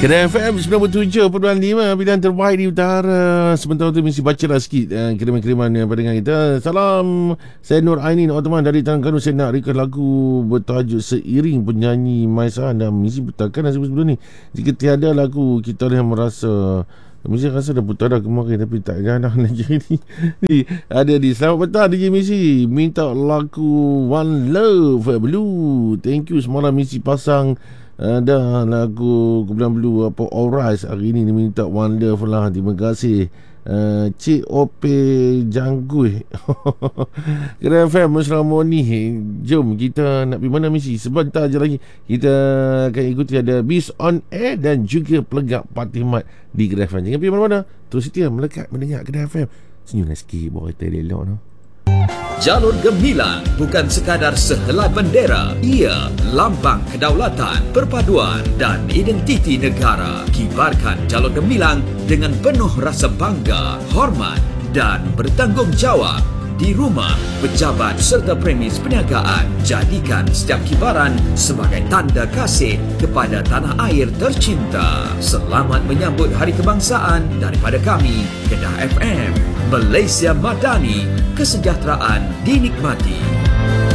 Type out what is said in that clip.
Kedai FM 97.5 pilihan terbaik di utara. Sementara tu mesti bacalah sikit kiriman-kiriman yang dengan kita. Salam, saya Nur Ainin Ottoman dari Terengganu. Saya nak request lagu bertajuk Seiring penyanyi Maisa. Dan mesti putarkan sebelum ni. Jika tiada lagu kita yang merasa, mesti rasa dah putar dah kemarin tapi tak ganang lagi ni. Ada di selamat petang DJ Misi. Minta lagu One Love Blue. Thank you, semalam Misi pasang ada lagu Kumpulan Blue apa Alright. Hari ni dia minta One Love lah. Terima kasih Cik Ope Janggui. Kedai FM selama ni. Jom kita nak pergi mana misi. Sebentar je lagi kita akan ikuti ada Beast on Air dan juga Pelegap Patimat di Kedai FM. Jangan pergi mana-mana, terus setia melekat mendengar Kedai FM. Senyumlah sikit, bawa kita elok no. Jalur Gemilang bukan sekadar sehelai bendera. Ia lambang kedaulatan, perpaduan dan identiti negara. Kibarkan Jalur Gemilang dengan penuh rasa bangga, hormat dan bertanggungjawab. Di rumah, pejabat serta premis perniagaan, jadikan setiap kibaran sebagai tanda kasih kepada tanah air tercinta. Selamat menyambut Hari Kebangsaan daripada kami, Kedah FM. Malaysia Madani, kesejahteraan dinikmati.